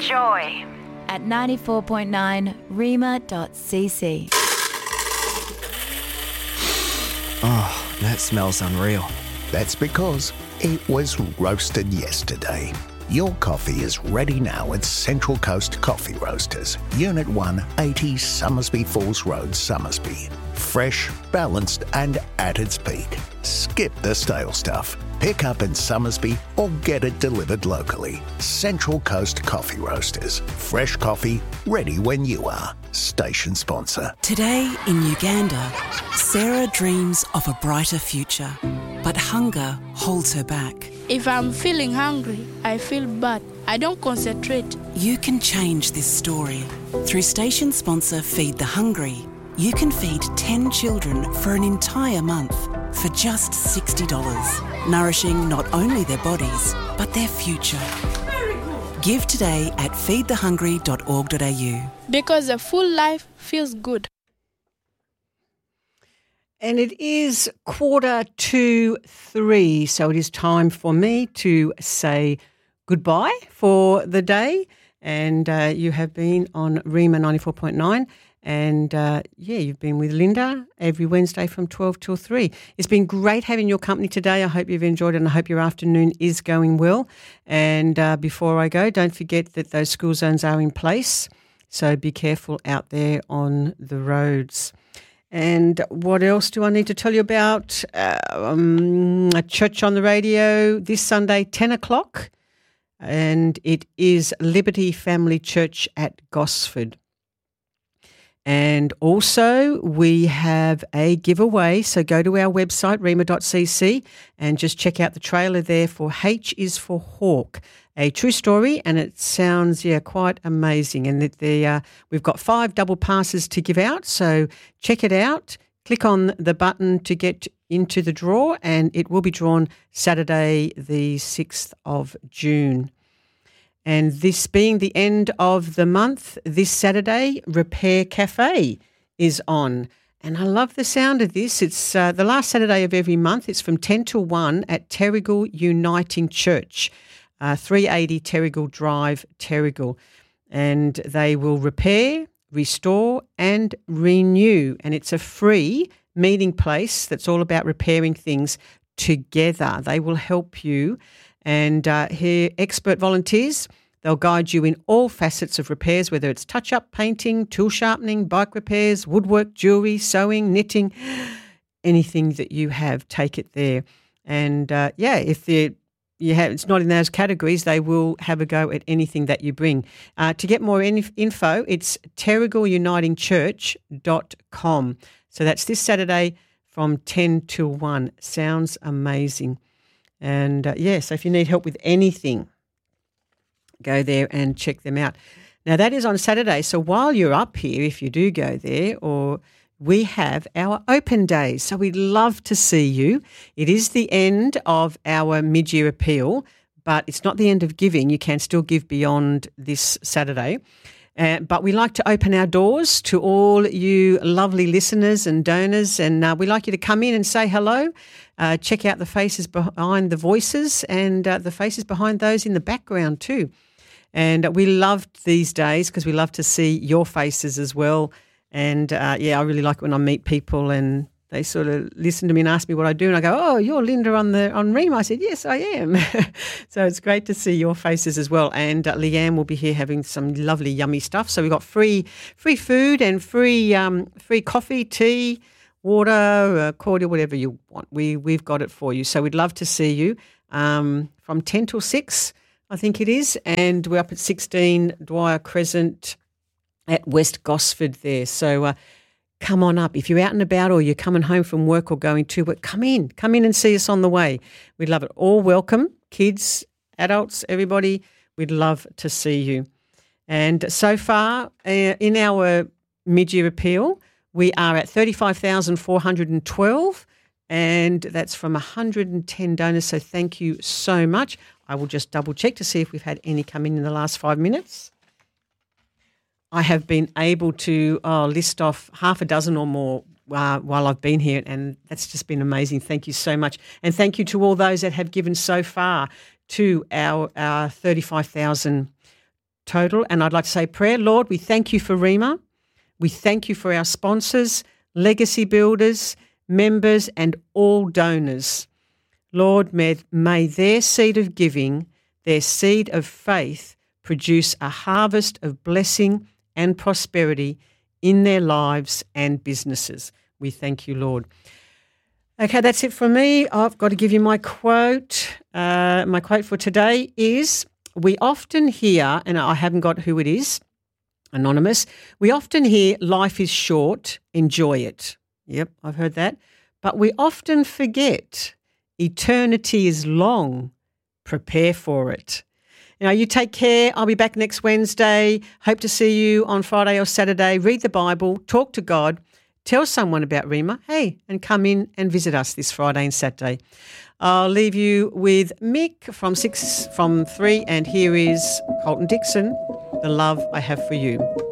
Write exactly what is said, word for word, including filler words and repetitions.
Joy at ninety-four point nine rima dot c c. Oh, that smells unreal. That's because it was roasted yesterday. Your coffee is ready now at Central Coast Coffee Roasters, Unit one, eighty Summersby Falls Road, Summersby. Fresh, balanced and at its peak. Skip the stale stuff. Pick up in Summersby or get it delivered locally. Central Coast Coffee Roasters. Fresh coffee, ready when you are. Station sponsor. Today in Uganda, Sarah dreams of a brighter future, but hunger holds her back. If I'm feeling hungry, I feel bad. I don't concentrate. You can change this story. Through station sponsor Feed the Hungry, you can feed ten children for an entire month for just sixty dollars, nourishing not only their bodies, but their future. Very good. Give today at feed the hungry dot org dot a u. Because a full life feels good. And it is quarter to three, so it is time for me to say goodbye for the day. And uh, you have been on Rima ninety-four point nine. And, uh, yeah, you've been with Linda every Wednesday from twelve till three. It's been great having your company today. I hope you've enjoyed it and I hope your afternoon is going well. And uh, before I go, don't forget that those school zones are in place, so be careful out there on the roads. And what else do I need to tell you about? Uh, um, a church on the radio this Sunday, ten o'clock, and it is Liberty Family Church at Gosford. And also we have a giveaway, so go to our website, rima dot c c, and just check out the trailer there for H is for Hawk, a true story, and it sounds, yeah, quite amazing. And the, the, uh, we've got five double passes to give out, so check it out. Click on the button to get into the draw, and it will be drawn Saturday the sixth of June. And this being the end of the month, this Saturday, Repair Cafe is on. And I love the sound of this. It's uh, the last Saturday of every month. It's from ten till one at Terrigal Uniting Church, uh, three eighty Terrigal Drive, Terrigal. And they will repair, restore and renew. And it's a free meeting place that's all about repairing things together. They will help you. And uh, here, expert volunteers, they'll guide you in all facets of repairs, whether it's touch-up, painting, tool sharpening, bike repairs, woodwork, jewellery, sewing, knitting, anything that you have, take it there. And, uh, yeah, if the you have it's not in those categories, they will have a go at anything that you bring. Uh, to get more in- info, it's terrigal uniting church dot com. So that's this Saturday from ten till one. Sounds amazing. And, uh, yeah, so if you need help with anything, go there and check them out. Now, that is on Saturday. So while you're up here, if you do go there, or we have our open days. So we'd love to see you. It is the end of our mid-year appeal, but it's not the end of giving. You can still give beyond this Saturday. Uh, but we like to open our doors to all you lovely listeners and donors, and uh, we like you to come in and say hello, uh, check out the faces behind the voices and uh, the faces behind those in the background too. And uh, we love these days because we love to see your faces as well. And, uh, yeah, I really like it when I meet people and they sort of listen to me and ask me what I do, and I go, oh, you're Linda on the on Rima. I said, yes, I am. So it's great to see your faces as well. And uh, Leanne will be here having some lovely, yummy stuff. So we've got free free food and free um, free coffee, tea, water, uh, cordial, whatever you want. We, we've got it for you. So we'd love to see you um, from ten till six, I think it is. And we're up at sixteen Dwyer Crescent at West Gosford there. So uh, come on up. If you're out and about or you're coming home from work or going to work, come in. Come in and see us on the way. We'd love it. All welcome, kids, adults, everybody. We'd love to see you. And so far uh, in our mid-year appeal, we are at thirty-five thousand four hundred twelve, and that's from one hundred ten donors, so thank you so much. I will just double-check to see if we've had any come in in the last five minutes. I have been able to oh, list off half a dozen or more uh, while I've been here, and that's just been amazing. Thank you so much. And thank you to all those that have given so far to our, our thirty-five thousand total. And I'd like to say prayer. Lord, we thank you for Rhema. We thank you for our sponsors, legacy builders, members and all donors. Lord, may, may their seed of giving, their seed of faith, produce a harvest of blessing and prosperity in their lives and businesses. We thank you, Lord. Okay, that's it from me. I've got to give you my quote. Uh, my quote for today is, we often hear, and I haven't got who it is, anonymous, we often hear life is short, enjoy it. Yep, I've heard that. But we often forget eternity is long, prepare for it. Now, you take care. I'll be back next Wednesday. Hope to see you on Friday or Saturday. Read the Bible, talk to God, tell someone about Rhema, hey, and come in and visit us this Friday and Saturday. I'll leave you with Mick from six, from three, and here is Colton Dixon, The Love I Have for You.